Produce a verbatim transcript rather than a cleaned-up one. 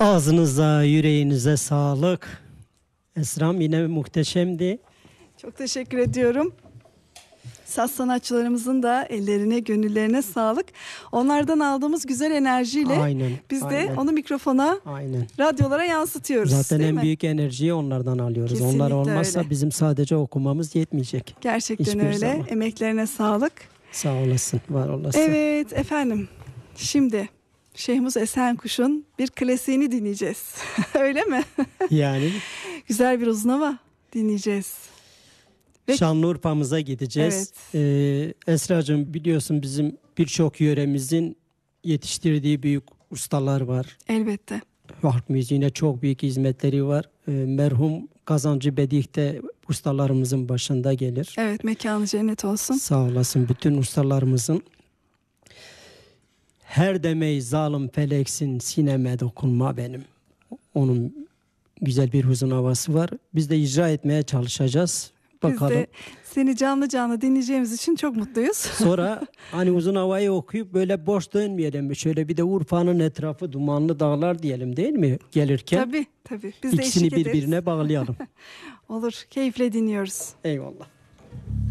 Ağzınıza, yüreğinize sağlık. Esra'm yine muhteşemdi. Çok teşekkür ediyorum. Saz sanatçılarımızın da ellerine, gönüllerine sağlık. Onlardan aldığımız güzel enerjiyle Aynen, biz de aynen. onu mikrofona, Aynen. radyolara yansıtıyoruz. Zaten değil en mi? büyük enerjiyi onlardan alıyoruz. Kesinlikle Onlar olmazsa öyle. bizim sadece okumamız yetmeyecek. Gerçekten Hiçbir öyle. zaman. Emeklerine sağlık. Sağ olasın, var olasın. Evet efendim. Şimdi Şehmuz Esenkuş'un bir klasiğini dinleyeceğiz. Öyle mi? Yani Güzel bir uzun hava dinleyeceğiz. Ve- Şanlıurfa'mıza gideceğiz. Ee, Esra'cığım biliyorsun bizim birçok yöremizin yetiştirdiği büyük ustalar var. Elbette. Halk müziğine çok büyük hizmetleri var. Ee, merhum Kazancı Bedih de ustalarımızın başında gelir. Evet, mekanı cennet olsun. Sağ olasın bütün ustalarımızın. Her demeyi zalim feleksin, sineme dokunma benim. Onun güzel bir huzun havası var. Biz de icra etmeye çalışacağız. Bakalım. Biz de seni canlı canlı dinleyeceğimiz için çok mutluyuz. Sonra hani uzun havayı okuyup böyle boş dönmeyelim. Şöyle bir de Urfa'nın etrafı dumanlı dağlar diyelim değil mi? Gelirken Tabii tabii. Biz de ikisini eşlik ederiz. birbirine bağlayalım. Olur. Keyifle dinliyoruz. Eyvallah.